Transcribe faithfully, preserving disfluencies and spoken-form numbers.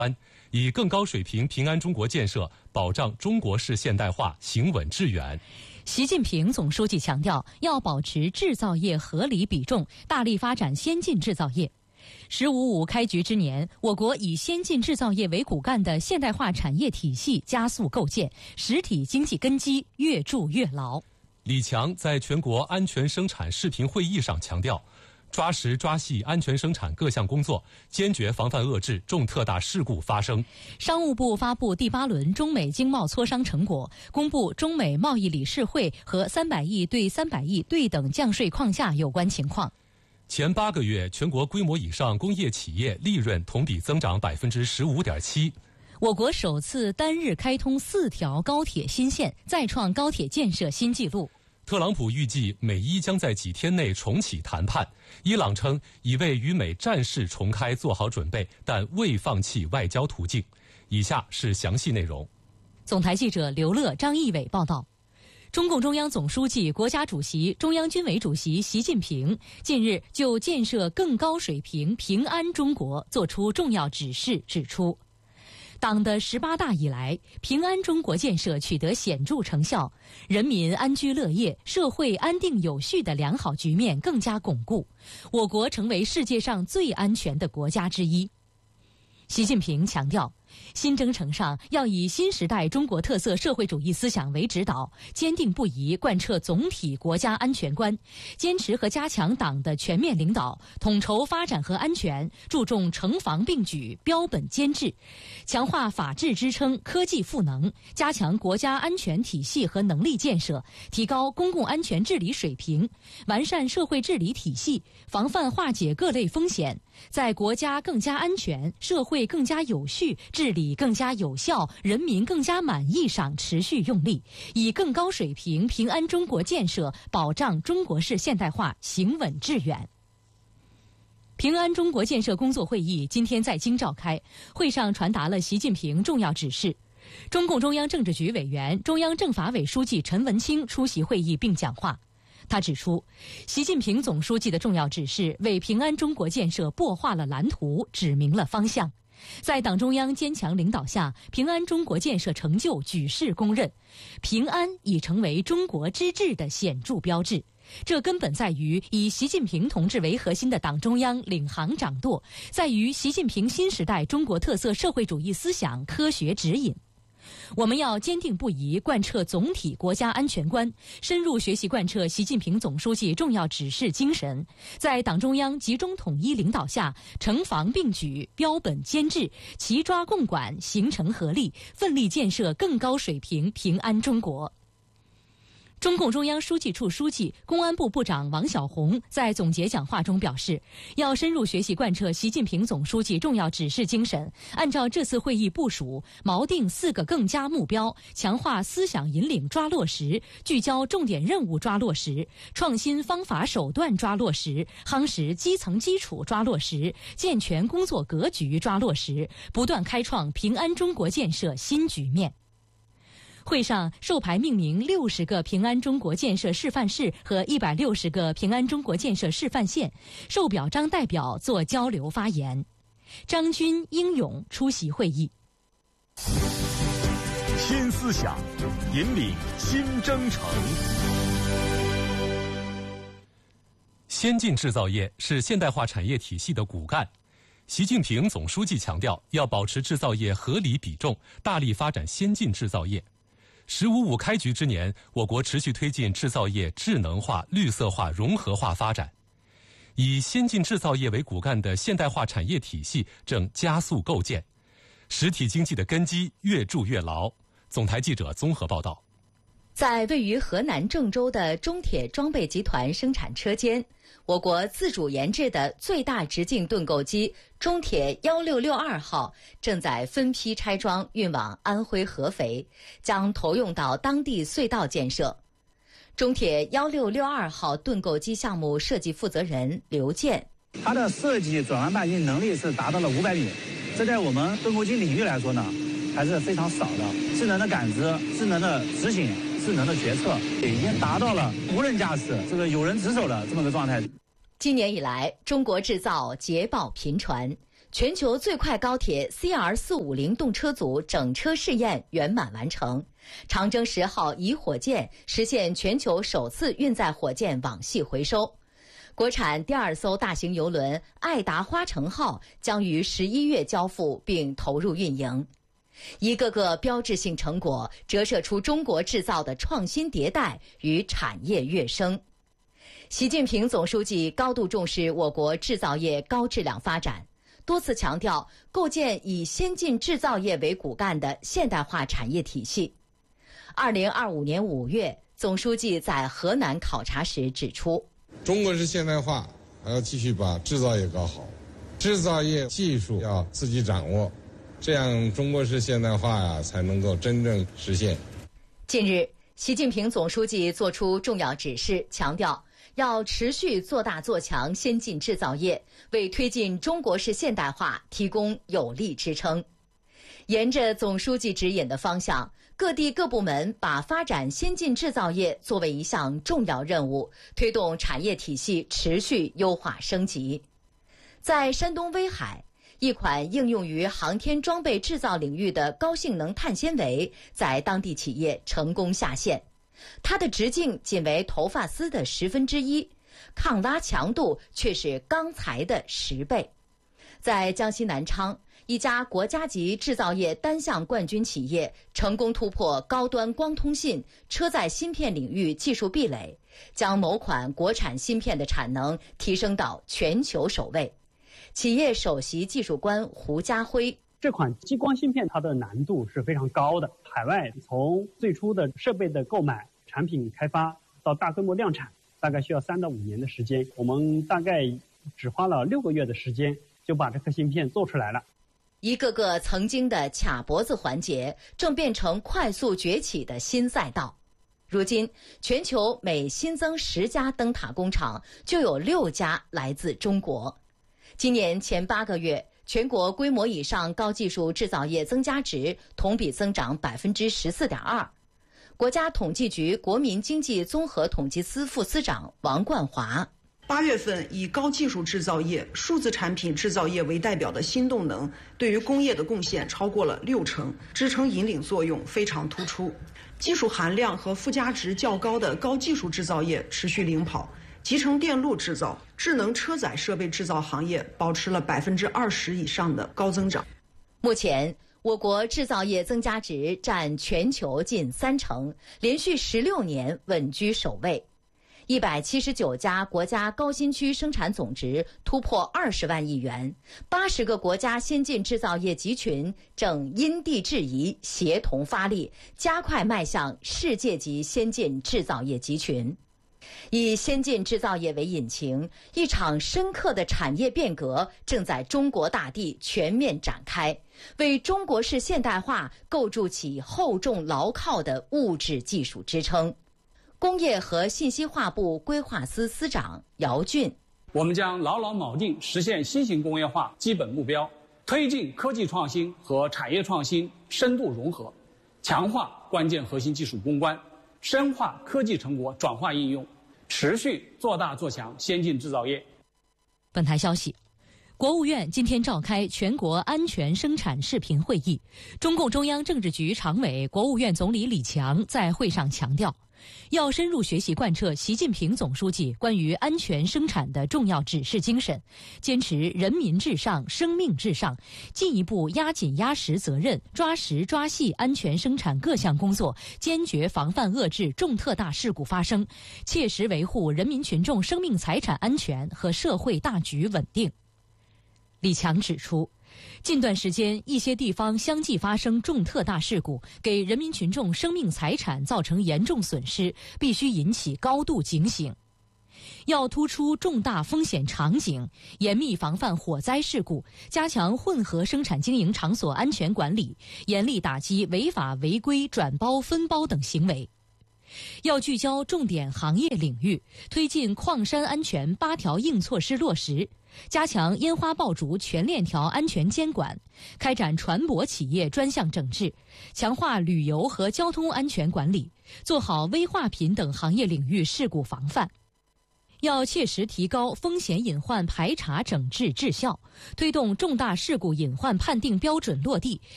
以更高水平平安中国建设保障中国式现代化行稳致远。 习近平总书记强调，要保持制造业合理比重，大力发展先进制造业。十五五开局之年，我国以先进制造业为骨干的现代化产业体系加速构建，实体经济根基越筑越牢。 李强在全国安全生产视频会议上强调，抓实抓细安全生产各项工作，坚决防范遏制重特大事故发生。 商务部发布第八轮中美经贸磋商成果，公布中美贸易理事会和三百亿对三百亿对等降税框架有关情况。 前八个月，全国规模以上工业企业利润同比增长百分之十五点七。 我国首次单日开通四条高铁新线，再创高铁建设新纪录。 特朗普预计美伊将在几天内重启谈判。伊朗称已为与美战事重开做好准备，但未放弃外交途径。以下是详细内容。 总台记者刘乐、张义伟报道。中共中央总书记、国家主席、中央军委主席习近平近日就建设更高水平平安中国作出重要指示，指出，党的十八大以来，平安中国建设取得显著成效，人民安居乐业、社会安定有序的良好局面更加巩固，我国成为世界上最安全的国家之一。习近平强调，新征程上要以新时代中国特色社会主义思想为指导，坚定不移贯彻总体国家安全观，坚持和加强党的全面领导，统筹发展和安全，注重城防并举、标本兼治，强化法治支撑、科技赋能，加强国家安全体系和能力建设，提高公共安全治理水平，完善社会治理体系，防范化解各类风险，在国家更加安全、社会更加有序、治理更加有效、人民更加满意上持续用力，以更高水平平安中国建设保障中国式现代化行稳致远。平安中国建设工作会议今天在京召开，会上传达了习近平重要指示。中共中央政治局委员、中央政法委书记陈文清出席会议并讲话。他指出，习近平总书记的重要指示为平安中国建设擘画了蓝图，指明了方向。在党中央坚强领导下，平安中国建设成就举世公认，平安已成为中国之治的显著标志。这根本在于以习近平同志为核心的党中央领航掌舵，在于习近平新时代中国特色社会主义思想科学指引。我们要坚定不移贯彻总体国家安全观，深入学习贯彻习近平总书记重要指示精神，在党中央集中统一领导下，城防并举、标本兼治、齐抓共管、形成合力，奋力建设更高水平平安中国。中共中央书记处书记、公安部部长王小洪在总结讲话中表示，要深入学习贯彻习近平总书记重要指示精神，按照这次会议部署，锚定四个更加目标，强化思想引领抓落实，聚焦重点任务抓落实，创新方法手段抓落实，夯实基层基础抓落实，健全工作格局抓落实，不断开创平安中国建设新局面。会上授牌命名六十个平安中国建设示范市和一百六十个平安中国建设示范县，受表彰代表作交流发言。张军、英勇出席会议。 新思想引领新征程。 先进制造业是现代化产业体系的骨干。习近平总书记强调，要保持制造业合理比重，大力发展先进制造业。十五五开局之年，我国持续推进制造业智能化、绿色化、融合化发展，以先进制造业为骨干的现代化产业体系正加速构建，实体经济的根基越筑越牢。总台记者综合报道。 在位于河南郑州的中铁装备集团生产车间，我国自主研制的最大直径盾构机中铁幺六六二号正在分批拆装运往安徽合肥，将投用到当地隧道建设。中铁幺六六二号盾构机项目设计负责人刘健， 它的设计转弯半径能力是达到了五百米，这在我们盾构机领域来说呢，还是非常少的。智能的感知、智能的执行、智能的决策，已经达到了无人驾驶、这个有人值守的这么个状态。 今年以来，中国制造捷报频传， 全球最快高铁 C R 四五零动车组整车试验圆满完成，长征十号乙火箭实现全球首次运载火箭网系回收。国产第二艘大型邮轮爱达花城号将于十一月交付并投入运营。一个个标志性成果折射出中国制造的创新迭代与产业跃升。习近平总书记高度重视我国制造业高质量发展，多次强调构建以先进制造业为骨干的现代化产业体系。二零二五年五月，总书记在河南考察时指出， 中国式现代化还要继续把制造业搞好，制造业技术要自己掌握，这样中国式现代化呀才能够真正实现。 近日，习近平总书记作出重要指示，强调要持续做大做强先进制造业，为推进中国式现代化提供有力支撑。沿着总书记指引的方向，各地各部门把发展先进制造业作为一项重要任务，推动产业体系持续优化升级。在山东威海，一款应用于航天装备制造领域的高性能碳纤维在当地企业成功下线，它的直径仅为头发丝的十分之一，抗拉强度却是钢材的十倍。在江西南昌，一家国家级制造业单项冠军企业成功突破高端光通信、车载芯片领域技术壁垒，将某款国产芯片的产能提升到全球首位。企业首席技术官胡家辉， 这款激光芯片它的难度是非常高的，海外从最初的设备的购买、产品开发到大规模量产，大概需要三到五年的时间。我们大概只花了六个月的时间就把这颗芯片做出来了。 一个个曾经的卡脖子环节，正变成快速崛起的新赛道。如今，全球每新增十家灯塔工厂，就有六家来自中国。今年前八个月，全国规模以上高技术制造业增加值同比增长百分之十四点二。国家统计局国民经济综合统计司副司长王冠华。 八月份以高技术制造业、数字产品制造业为代表的新动能，对于工业的贡献超过了六成，支撑引领作用非常突出。技术含量和附加值较高的高技术制造业持续领跑，集成电路制造、智能车载设备制造行业保持了百分之二十以上的高增长。 目前，我国制造业增加值占全球近三成，连续十六年稳居首位。一百七十九家国家高新区生产总值突破二十万亿元，八十个国家先进制造业集群正因地制宜、协同发力，加快迈向世界级先进制造业集群。以先进制造业为引擎，一场深刻的产业变革正在中国大地全面展开，为中国式现代化构筑起厚重牢靠的物质技术支撑。工业和信息化部规划司司长姚俊， 我们将牢牢铆定实现新型工业化基本目标，推进科技创新和产业创新深度融合，强化关键核心技术攻关，深化科技成果转化应用，持续做大做强先进制造业。 本台消息，国务院今天召开全国安全生产视频会议，中共中央政治局常委、国务院总理李强在会上强调，要深入学习贯彻习近平总书记关于安全生产的重要指示精神，坚持人民至上、生命至上，进一步压紧压实责任，抓实抓细安全生产各项工作，坚决防范遏制重特大事故发生，切实维护人民群众生命财产安全和社会大局稳定。李强指出，近段时间，一些地方相继发生重特大事故，给人民群众生命财产造成严重损失，必须引起高度警醒。要突出重大风险场景，严密防范火灾事故，加强混合生产经营场所安全管理，严厉打击违法违规转包分包等行为。要聚焦重点行业领域，推进矿山安全八条硬措施落实，加强烟花爆竹全链条安全监管，开展船舶企业专项整治，强化旅游和交通安全管理，做好危化品等行业领域事故防范。 要切实提高风险隐患排查整治质效，推动重大事故隐患判定标准落地，